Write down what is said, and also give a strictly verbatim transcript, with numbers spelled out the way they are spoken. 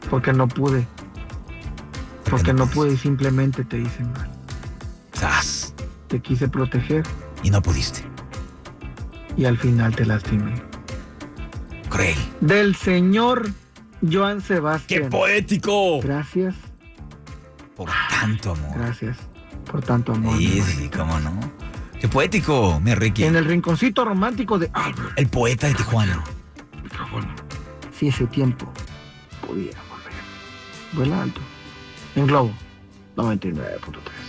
Porque no pude. ¿Por Porque qué no pudiste? pude y simplemente te hice mal. ¡Sas! Te quise proteger Y no pudiste. y al final te lastimé. Cruel. Del señor Joan ¡Qué Sebastián. poético! Gracias, Por tanto amor. gracias por tanto amor. mi Sí, sí, hermanito. cómo no. ¡Qué poético, mi Ricky! En el rinconcito romántico de Albert. El poeta de Tijuana. Micrófono. Si ese tiempo pudiera volver. Vuela alto. En Globo noventa y nueve punto tres.